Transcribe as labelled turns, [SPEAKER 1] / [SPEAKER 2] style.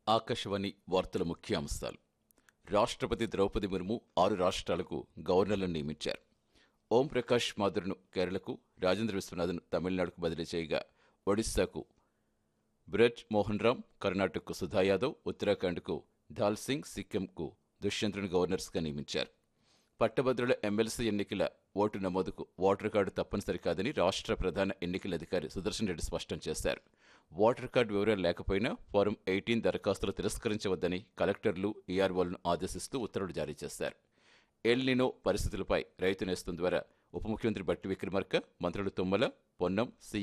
[SPEAKER 1] ఆకాశవాణి వార్తల ముఖ్యాంశాలు. రాష్ట్రపతి ద్రౌపది ముర్ము 6 రాష్ట్రాలకు గవర్నర్లను నియమించారు. ఓంప్రకాష్ మాథుర్ను కేరళకు, రాజేంద్ర విశ్వనాథ్ను తమిళనాడుకు బదిలీ చేయగా, ఒడిశాకు బ్రజ్ మోహన్ రామ్, కర్ణాటకకు సుధా యాదవ్, ఉత్తరాఖండ్కు ధాల్ సింగ్, సిక్కింకు దుష్యంత్ను గవర్నర్స్గా నియమించారు. పట్టభద్రుల ఎమ్మెల్సీ ఎన్నికల ఓటు నమోదుకు ఓటర్ కార్డు తప్పనిసరి కాదని రాష్ట్ర ప్రధాన ఎన్నికల అధికారి సుదర్శన్ రెడ్డి స్పష్టం చేశారు. ఓటర్ కార్డు వివరాలు లేకపోయినా ఫారం 18 దరఖాస్తులు తిరస్కరించవద్దని కలెక్టర్లు, ఈఆర్ఓలను ఆదేశిస్తూ ఉత్తర్వులు జారీ చేశారు. ఎల్ నినో పరిస్థితులపై రైతు నేస్తం ద్వారా ఉప ముఖ్యమంత్రి బట్టి విక్రమార్క, మంత్రులు తుమ్మల, పొన్నం, సి